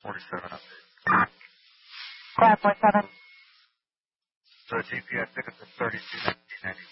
47 update. 5.7. So GPS tickets at 32.19.98.